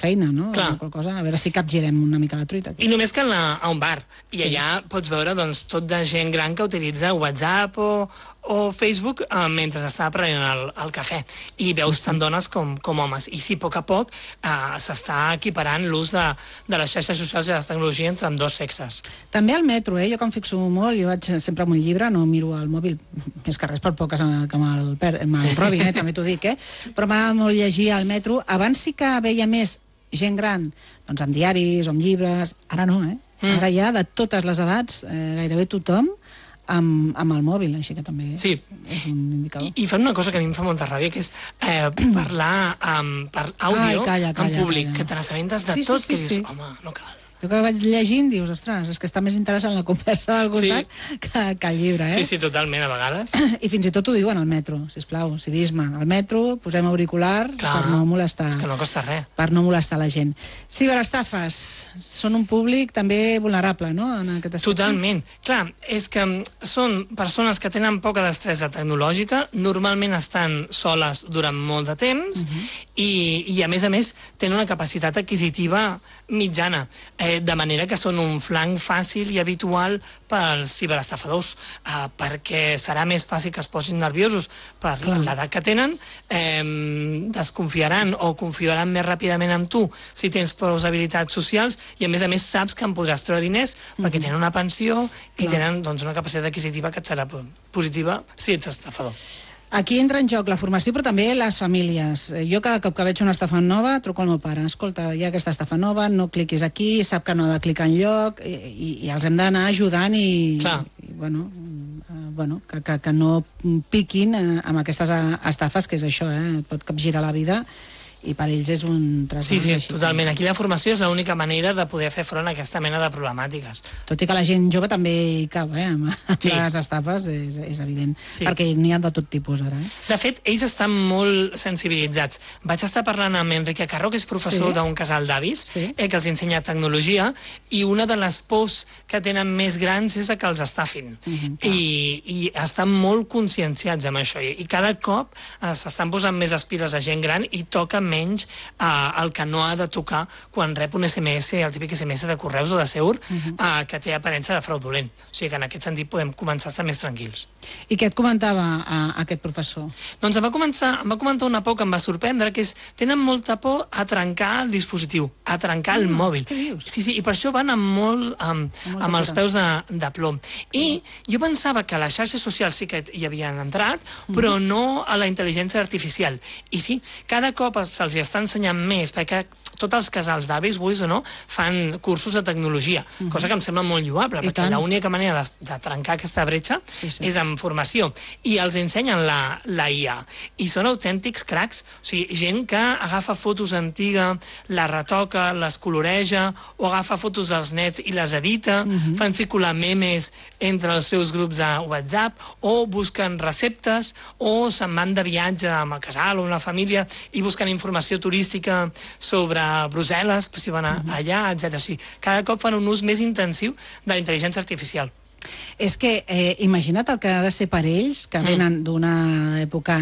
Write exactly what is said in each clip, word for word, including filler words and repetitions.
feina, no? Clar. Cosa, a veure si capgirem una mica la truita. Aquí. I només cal anar a un bar, i allà pots veure doncs, tot de gent gran que utilitza WhatsApp o, o Facebook eh, mentre està prenent el, el cafè, i veus sí, sí. tant dones com, com homes. I sí, a poc a poc eh, s'està equiparant l'ús de, de les xarxes socials i de la tecnologia entre ambdós sexes. També al metro, eh? Jo que em fixo molt, jo vaig sempre amb un llibre, no miro el mòbil, més que res per poc que amb el, amb el Robin, eh? també t'ho dic, eh? Però m'agrada molt llegir al metro. Abans sí que veia més gent gran, doncs amb diaris o amb llibres, ara no, eh? Mm. Ara ja de totes les edats, eh, gairebé tothom, amb, amb el mòbil, així que també sí. és un indicador. I, I fan una cosa que a mi em fa molta ràbia, que és eh, parlar amb, per àudio, Ai, calla, calla, en públic, calla. que te n'assabentes de sí, tot, sí, sí, que dius, sí. home, no cal. Jo que vaig llegint, dius, ostres, és que està més interessant la conversa del costat sí. que, que el llibre, eh? Sí, sí, totalment, a vegades. I fins i tot ho diuen al metro, sisplau, civisme. Al metro posem auriculars Clar, per no molestar. És que no costa res. Per no molestar la gent. Ciberestafes són un públic també vulnerable, no? En aquest aspecte. Totalment. Clar, és que són persones que tenen poca destresa tecnològica, normalment estan soles durant molt de temps, uh-huh. i, i a més a més tenen una capacitat adquisitiva mitjana. Eh, de manera que són un flanc fàcil i habitual pels ciberestafadors, eh, perquè serà més fàcil que es posin nerviosos per l'edat que tenen, eh, desconfiaran o confiaran més ràpidament en tu si tens prou habilitats socials, i a més a més saps que en podràs treure diners mm-hmm. perquè tenen una pensió i Clar. tenen doncs, una capacitat adquisitiva que et serà positiva si ets estafador. Aquí entra en joc la formació, però també les famílies. Jo cada cop que veig una estafa nova truco al meu pare. Escolta, hi ha aquesta estafa nova, no cliquis aquí, sap que no ha de clicar enlloc, i, i, i els hem d'anar ajudant i, i bueno, uh, bueno, que, que, que no piquin uh, amb aquestes estafes, que és això, eh? Et pot capgirar la vida, i per ells és un tresor. Sí, sí, totalment. Aquí la formació és l'única manera de poder fer front a aquesta mena de problemàtiques. Tot i que la gent jove també hi cau, eh? Amb sí. les estafes, és, és evident. Sí. Perquè n'hi ha de tot tipus, ara. Eh? De fet, ells estan molt sensibilitzats. Vaig estar parlant amb Enrique Carro, que és professor sí. d'un casal d'avis, sí. eh, que els ensenya tecnologia, i una de les pors que tenen més grans és que els estafin. Uh-huh, I, I estan molt conscienciats amb això. I, i cada cop eh, s'estan posant més les piles a gent gran i toca menys eh, el que no ha de tocar quan rep un esse eme esse, el típic esse eme esse de correus o de Seur, uh-huh. eh, que té aparença de fraudulent. O sigui que en aquest sentit podem començar a estar més tranquils. I què et comentava a, a aquest professor? Doncs em va, començar, em va comentar una por que em va sorprendre, que és, tenen molta por a trencar el dispositiu, a trencar ah, el mòbil. Què dius? Sí, sí, i per això van amb molt, amb, amb, amb els peus de, de plom. I jo pensava que a les xarxes socials sí que hi havien entrat, però no a la intel·ligència artificial. I sí, cada cop se'ls està ensenyant més, perquè tots els casals d'avis, vulguis o no, fan cursos de tecnologia, uh-huh. cosa que em sembla molt lloable, I perquè l'única manera de, de trencar aquesta bretxa sí, sí. és amb formació. I els ensenyen la, la i a. I són autèntics cracs, o sigui, gent que agafa fotos antigues, les retoca, les coloreja, o agafa fotos dels nets i les edita, uh-huh. fan circular memes entre els seus grups de WhatsApp, o busquen receptes, o se'n van de viatge amb el casal o amb la família i busquen informació turística sobre Brussel·les, si van allà, etcètera. Sí, cada cop fan un ús més intensiu de la intel·ligència artificial. És que, eh, imagina't el que ha de ser per ells, que venen d'una època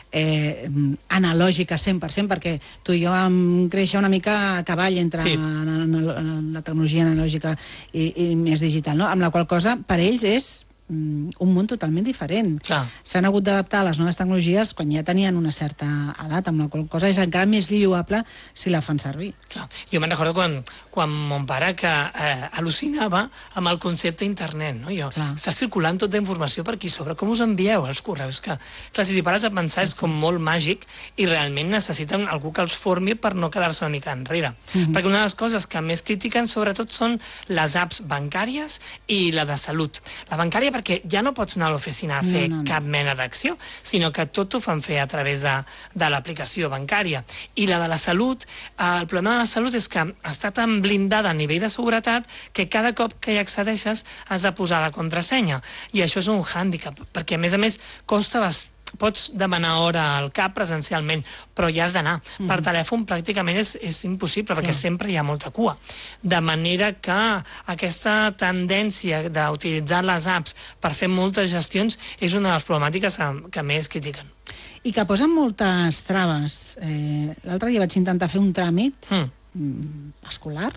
eh, analògica cent per cent, perquè tu i jo vam créixer una mica a cavall entre sí. la tecnologia analògica i, i més digital, no? Amb la qual cosa, per ells és un món totalment diferent. S'han hagut d'adaptar a les noves tecnologies quan ja tenien una certa edat, amb la qual cosa és encara més lloable si la fan servir. Clar. Jo me'n recordo quan, quan mon pare que eh, al·lucinava amb el concepte internet, no? Jo, està circulant tota informació per aquí sobre com us envieu els correus, que clar, si t'hi pares a pensar és com molt màgic i realment necessiten algú que els formi per no quedar-se una mica enrere. Mm-hmm. Perquè una de les coses que més critiquen sobretot són les apps bancàries i la de salut. La bancària perquè ja no pots anar a l'oficina a fer no, no, no. cap mena d'acció, sinó que tot ho fan fer a través de, de l'aplicació bancària. I la de la salut, eh, el problema de la salut és que està tan blindada a nivell de seguretat que cada cop que hi accedeixes has de posar la contrasenya. I això és un hàndicap, perquè a més a més costa bastant. Pots demanar hora al C A P presencialment, però ja has d'anar. Mm-hmm. Per telèfon pràcticament és, és impossible, perquè sí. sempre hi ha molta cua. De manera que aquesta tendència d'utilitzar les apps per fer moltes gestions és una de les problemàtiques que més critiquen. I que posen moltes traves. Eh, L'altre dia vaig intentar fer un tràmit mm. escolar,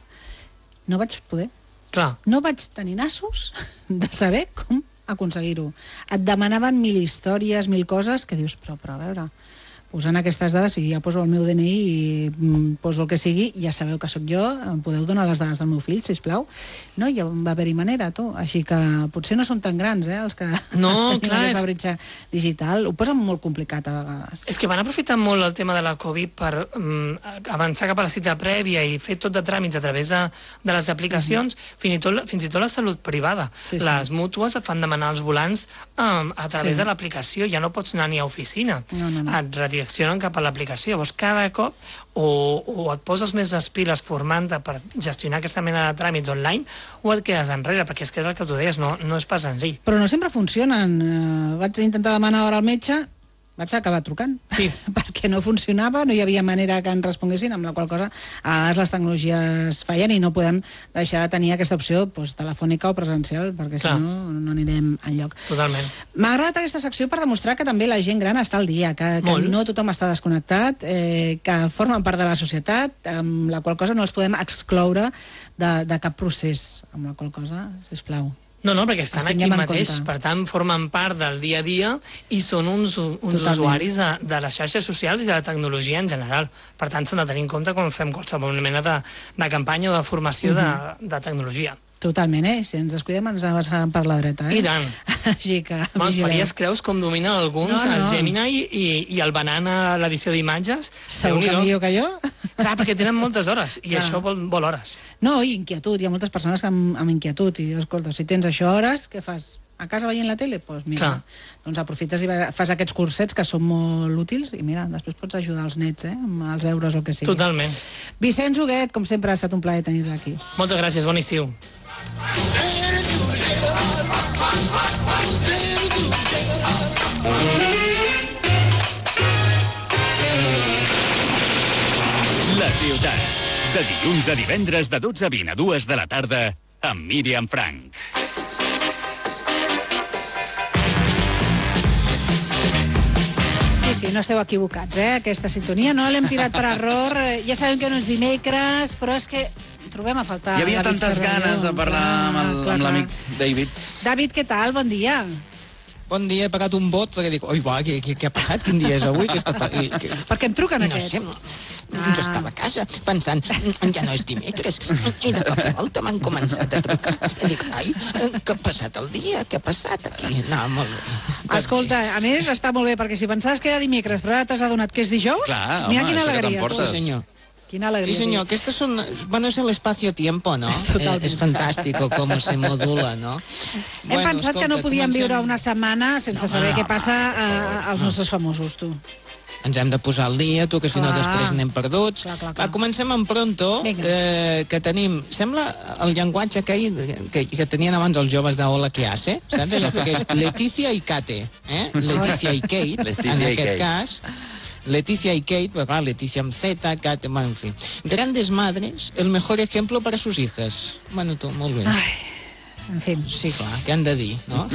no vaig poder. Clar. No vaig tenir nassos de saber com aconseguir-ho. Et demanaven mil històries, mil coses, que dius, però, però a veure, posant aquestes dades, si ja poso el meu D N I i mm, poso el que sigui, ja sabeu que sóc jo, em podeu donar les dades del meu fill, sisplau. No, ja va haver-hi manera, tu. Així que potser no són tan grans, eh, els que no, tenim clar, aquesta és... bretxa digital. Ho posen molt complicat, a vegades. És que van aprofitar molt el tema de la Covid per um, avançar cap a la cita prèvia i fer tot de tràmits a través de, de les aplicacions, mm-hmm. fins, i tot, fins i tot la salut privada. Sí, sí. Les mútues et fan demanar els volants um, a través sí. de l'aplicació, ja no pots anar ni a oficina. No, no, no. Et redireccionen cap a l'aplicació. Llavors, cada cop o, o et poses més les piles formant-te per gestionar aquesta mena de tràmits online o et quedes enrere, perquè és que és el que tu deies, no, no és pas senzill. Però no sempre funcionen. Uh, vaig intentar demanar hora al metge, vaig acabar trucant, sí. perquè no funcionava, no hi havia manera que en responguessin, amb la qual cosa a vegades les tecnologies fallen i no podem deixar de tenir aquesta opció doncs, telefònica o presencial, perquè Clar. si no, no anirem enlloc. Totalment. M'ha agradat aquesta secció per demostrar que també la gent gran està al dia, que, que no tothom està desconnectat, eh, que formen part de la societat, amb la qual cosa no els podem excloure de, de cap procés, amb la qual cosa, sisplau. No, no, perquè estan aquí mateix, per tant, formen part del dia a dia i són uns, uns usuaris de, de les xarxes socials i de la tecnologia en general. Per tant, s'han de tenir en compte quan fem qualsevol mena de, de campanya o de formació uh-huh. de, de tecnologia. Totalment, eh? Si ens descuidem ens avançaran per la dreta, eh? I tant. Així que... Home, els faries creus com dominen alguns, no, no. el Gemini i, i el Banana, l'edició d'imatges. Segur que millor que jo? Clar, perquè tenen moltes hores, i Clar. això vol, vol hores. No, i inquietud, hi ha moltes persones amb, amb inquietud, i escolta, si tens això hores, què fas? A casa veient la tele? Doncs pues mira, Clar. doncs aprofites i fas aquests cursets que són molt útils i mira, després pots ajudar els nets, eh? Amb els euros o el que sigui. Totalment. Vicenç Huguet, com sempre, ha estat un plaer tenir-te aquí. Moltes gràcies, bon estiu. La ciutat, de dilluns a divendres de dotze a vint a dues de la tarda amb Míriam Frank. Sí, sí, no esteu equivocats, eh? Aquesta sintonia no l'hem tirat per error. Ja sabem que no és dimecres, però és que trobem a faltar... Hi havia tantes ganes de parlar amb l'amic David. David, què tal? Bon dia. Bon dia, he pagat un vot perquè dic, oi, va, què, què, què ha passat? Quin dia és avui? Que està... que... Perquè em truquen no aquests. No sé, ah. jo estava a casa pensant, ja no és dimecres, i de cop i volta m'han començat a trucar. I dic, ai, què ha passat el dia? Què ha passat aquí? No, molt bé. Escolta, a més, està molt bé, perquè si pensaves que era dimecres, però ara t'has adonat que és dijous, Clar, mira home, quina alegria. Sí, senyor. Quina alegria. Sí, senyor, aquestes són... Bueno, és l'espacio-tiempo, no? Eh, és fantàstic com se modula, no? Hem bueno, pensat escolta, que no podíem comencem... viure una setmana sense no, saber no, què passa no, no, als no. nostres famosos, tu. Ens hem de posar al dia, tu, que si clar. no després anem perduts. Clar, clar, clar. Va, comencem amb Pronto, eh, que tenim... Sembla el llenguatge que, que, que tenien abans els joves de Hola, què hace? Saps? Allò que és Leticia i Kate. Eh? Leticia i Kate, Leticia en aquest Kate. cas... Leticia y Kate, pues claro, Leticia amb Z, Kate, bueno, en fin. Grandes madres, el mejor ejemplo para sus hijas. Bueno, tu, molt bé. Ai, en fi. Sí, clar, què han de dir, no?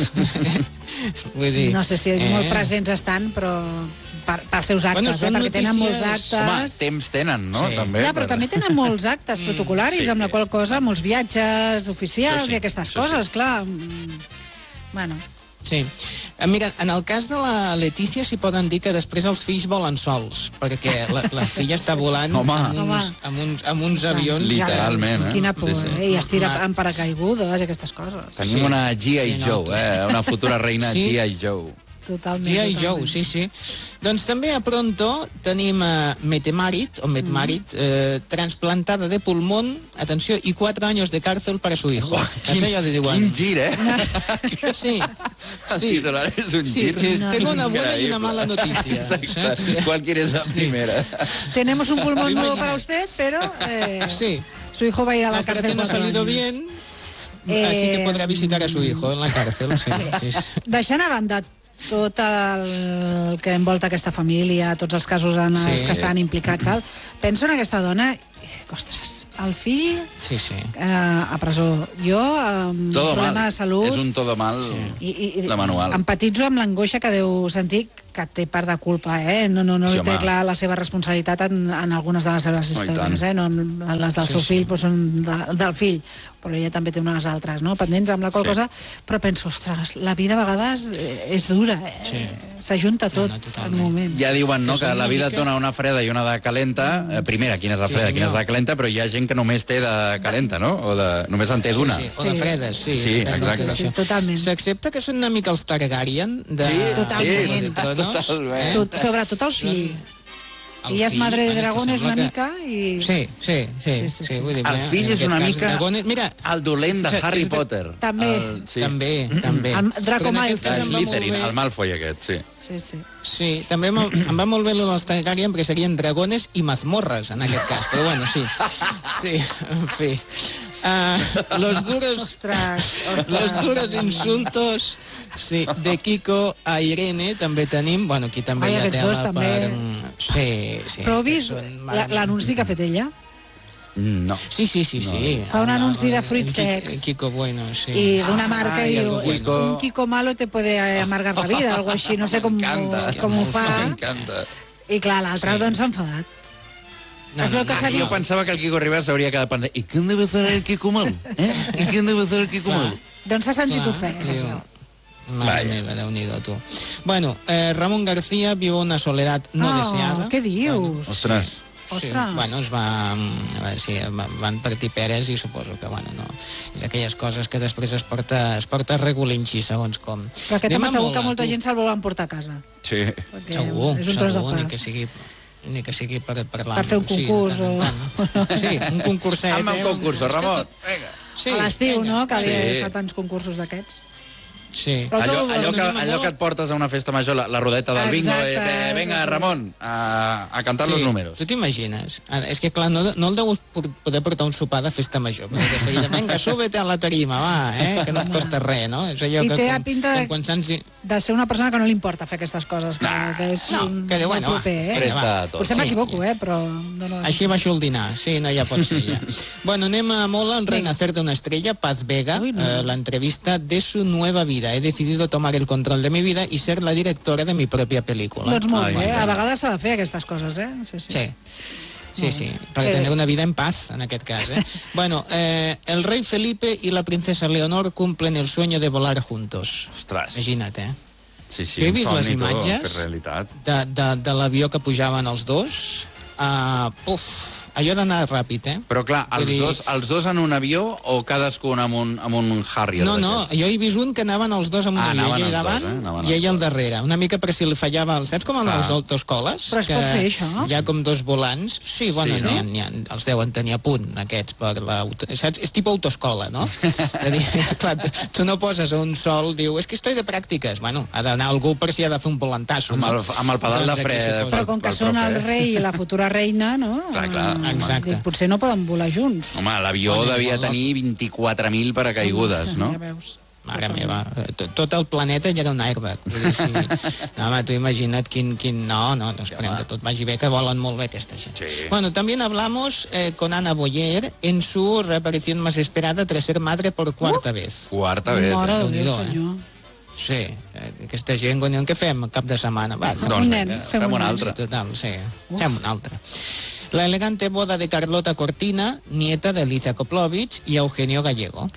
Vull dir... No sé si eh... molt presents estan, però per, pels seus actes, bueno, eh? Perquè tenen notícies... molts actes... Home, temps tenen, no? Sí. També, ja, però per... també tenen molts actes protocolaris, sí. amb la qual cosa, molts viatges oficials sí, i aquestes coses, sí. clar. Bueno... Sí. Mira, en el cas de la Letícia s'hi poden dir que després els fills volen sols, perquè la, la filla està volant Home. amb uns, amb uns, amb uns avions... Literalment, eh? Quina por, sí, sí. eh? I es tira amb paracaigudes i aquestes coses. Tenim sí. una G I. Sí, Joe, no, eh? Una futura reina sí. G I. Joe. Totalment. G I. Joe, sí, sí. Doncs també a Pronto tenim uh, Metemarit, o Metmarit, mm. eh, trasplantada de pulmón, atenció, y cuatro años de cárcel para su hijo. Oh, quin, quin gir, eh? Sí. El sí. titular és un sí, gir. Sí, no. Tengo una buena y una mala noticia. Exacto. ¿Cuál quieres la primera? Tenemos un pulmón nuevo para usted, pero eh, sí. su hijo va a ir a la, la cárcel. La operación ha salido bien, eh... así que podrá visitar a su hijo en la cárcel. Sí, sí, sí. Deixant a banda tot el que envolta aquesta família, tots els casos en els sí. que estan implicats, tal. Penso en aquesta dona ostres, el fill sí, sí. Eh, a presó. Jo, amb todo problema mal. de salut... És un todo mal, sí. I, i, la manual. Empatitzo amb l'angoixa que deu sentir, que té part de culpa, eh? No, no, no Sí, té home. clar la seva responsabilitat en, en algunes de les seves Oh, i històries, tant. eh? No, les del Sí, seu sí. fill doncs, són de, del fill, però ella també té unes altres, no? Pendents amb la qual Sí. cosa, però penso, ostres, la vida a vegades eh, és dura, eh? Sí. S'ajunta tot No, no, en totalment. un moment. Ja diuen, no?, Que que són la una vida et mica- dona una freda i una de calenta. Eh, primera, quina és la Sí, freda, quina és senyor. la calenta, però hi ha gent que només té de calenta, no? O de, només en té d'una. Sí, sí. O de Sí. fredes, sí. Sí, depèn exacte. de Sí, això. totalment. S'accepta que són una mica els Targaryen de, Sí, totalment. de Tronos. Totalment. Tot, sobretot el fill. El Ella és fill, madre de bueno, és que dragones sembla una que- mica i... Sí, sí, sí. Sí, sí, sí, sí. vull dir, El eh, fill en és una aquest cas, mica Dragones... Mira, el dolent de O sigui, Harry és de- Potter. També. El, sí. també, també. El Draco Però en aquest Malfoy. cas em va molt Slytherin, bé- el Malfoy aquest, sí. Sí, sí. Sí, també em, em va molt bé lo dels Targaryen perquè serien dragones i mazmorres, en aquest cas. Però bueno, sí. Sí, en fi. Uh, los duros... Ostres, ostres. Los duros insultos, sí, de Kiko a Irene també tenim, bueno, aquí també Ai, hi ha aquests tela dos per... també. Sí, sí. Però heu aquests vist són la- l'anunci que ha fet ella? Mm, No. Sí, sí, sí, sí. Fa un El- anunci de el- fruits el Qui- secs. el Kiko Bueno, sí. I d'una marca Ai, i el diu, "Es- Kiko. un Kiko malo te puede amargar la vida, algo així, no sé com, M'encanta. com ho fa. M'encanta. I clar, l'altre Sí. doncs s'ha enfadat. No, Es veu que no, s'ha no. Jo pensava que el Kiko Rivera s'hauria quedat pensant ¿y quién debe ser el Kiko Malo? ¿Eh? ¿Y quién debe ser el Kiko Clar. Malo? Doncs s'ha sentit Clar, ofès, diu, es veu. Mare Vaya. meva, Déu-n'hi-do, tu. Bueno, eh, Ramon García viu una soledat no Oh, deseada. què dius? Ostres. Sí, Ostres. bueno, es va, a veure, sí, va- van partir peres i suposo que, bueno, no, és aquelles coses que després es porta, es porta regulinxi, segons com. Però aquest Anem home a segur Mola, que molta tu. gent se'l vol emportar a casa. Sí. Perquè Segur, és un tros de segur, pa. ni que sigui ni que sigui per parlar. Per fer un concurs Sí, de tant en tant. Sí, un concurset. Amb el eh? concurs, És que Ramon. tot- Vinga. Sí, A l'estiu, vinga. no?, que Sí. fa tants concursos d'aquests. Sí. Però Allò, tu- allò, que, anem a allò Mola. que et portes a una festa major, la, la rodeta del bingo, Exacte, eh, eh, vinga, sí, sí. Ramon, a, a cantar los números. Tu t'imagines? Ah, És que, clar, no, no el deus por- poder portar un sopar de festa major, perquè de seguida, vinga, súbete a la tarima, va, eh, que no et costa res, no? És allò I que té com, pinta de- com quan s'han... De ser una persona que no li importa fer aquestes coses, que, Nah. que és No, un, que de bueno, molt proper, va, eh? Presta tot. Potser Sí. m'equivoco, eh, però... No, no, Així baixo el dinar, sí, no, ja pot ser, ja. Bueno, anem a Mola, el renacer de una estrella, Paz Vega, Uy, no. eh, la entrevista de su nueva vida. He decidido tomar el control de mi vida y ser la directora de mi propia película. Doncs molt Ai, bé, m'encanta. a vegades s'ha de fer aquestes coses, eh? Sí, sí. Sí. Sí, Molt sí, bé. para Eh. tener una vida en paz, en aquest cas. Eh? Bueno, eh, el rey Felipe y la princesa Leonor cumplen el sueño de volar juntos. Ostres. Imagina't, eh? Sí, sí, Jo he un vist les somni, tu, imatges. Que realitat. De, de, de l'avió que pujaven els dos. Uh, puf, allò d'anar ràpid, eh? Però clar, els, Vull dir- dos, els dos en un avió o cadascun amb un, amb un Harrier? No, no, d'aquests? jo he vist un que anaven els dos amb un Ah, avió, anaven ell els davant dos, eh? Anaven i els ell al dos. darrere, una mica per si li fallava el... Saps com en Clar. les autoescoles? Però es que pot fer, això? Hi ha com dos volants. Sí, bueno, Sí, sí, no? no? n'hi ha, n'hi ha, els deuen tenir a punt, aquests, per la... Saps? És tipus autoescola, no? De dir, clar, tu no poses a un sol, diu, és que estoy de pràctiques. Bueno, ha d'anar algú per si ha de fer un volantasso, Amb no? el, amb el pedal Doncs de aquí fre. suposo. Però com que pel són profe. el rei i la futura reina, no? Clar, clar. Eh, Exacte. dic, potser no poden volar junts. Home, l'avió Bueno, devia molt tenir vint-i-quatre mil paracaigudes, no? Ja veus. Mare meva, tot, tot el planeta ja era un airbag. Vull dir, sí. No, home, tu imagina't quin... quin... No, no, no esperem que tot vagi bé, que volen molt bé aquesta gent. Sí. Bueno, también hablamos eh, con Ana Boyer en su reaparición más esperada tras ser madre por cuarta vez. Quarta vez. Mare eh? de Déu-n'hi-do, Déu, eh? senyor. Sí, eh, aquesta gent, quan diuen, què fem cap de setmana? Va, Fem Doncs un vinga, nen, fem fem un un nen. altre. total, sí. Fem un altre. La elegante boda de Carlota Cortina, nieta de Alicia Koplovich i Eugenio Gallego.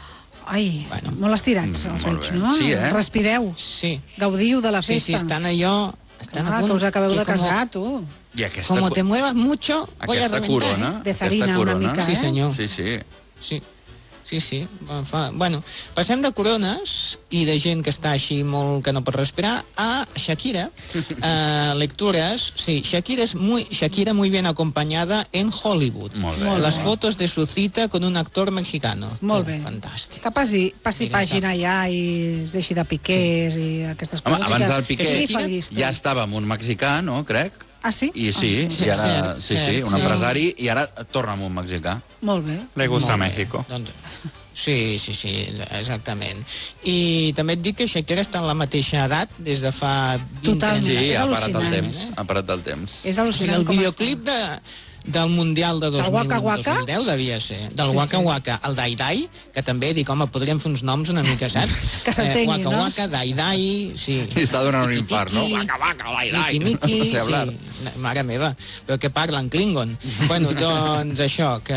Ai, Bueno. molt estirats, Mm, els molt veig, bé. no? Sí, eh? Respireu, Sí, gaudiu de la sí, sí, festa. estan allò... Estan Clar, a punt, que us acabeu que de como- casar, tu. I aquesta, Como te muevas mucho, voy a aquesta reventar. corona. ¿eh? De zarina, aquesta una corona. mica, Sí, eh? senyor. Sí, sí. Sí, sí, sí. Fa... Bueno, passem de corones i de gent que està així molt que no pot respirar a Shakira. Uh, lecturas, sí, Shakira es muy, Shakira muy bien acompañada en Hollywood. Molt bé. Molt Las bé. fotos de su cita con un actor mexicano. Molt Tot bé. Fantàstic. Que passi, passi Mira, pàgina ja i es deixi de piquers sí. i aquestes Home, coses. abans i que, del Piqué que sigui Shakira feliç. Ja estava amb un mexicà, no, crec? Ah, sí? I sí, Ah. i ara, Cert, sí, sí, cert, un sí. empresari, i ara torna amb un mexicà. Molt bé. Le gusta Molt bé. México. Doncs, sí, sí, sí, exactament. I també et dic que Shakira està en la mateixa edat des de fa vint Totalment. trenta Sí, és ha parat el al·lucinant, temps, ha parat el temps. És O sigui, al·lucinant el com videoclip està. de, del Mundial de dos mil Waka-Waka? deu, devia ser. Del Sí, Waka sí. Waka, el Dai Dai, que també dic, home, podríem fer uns noms una mica, saps? Que s'entengui, Waka no? Waka, Dai Dai, sí. I està donant un Tiki, infart, no? tiki, Waka, waka, Dai Dai. Miki, Miki, No sé hablar. sí. Mare meva, però que parlen Klingon. Bueno, doncs això, que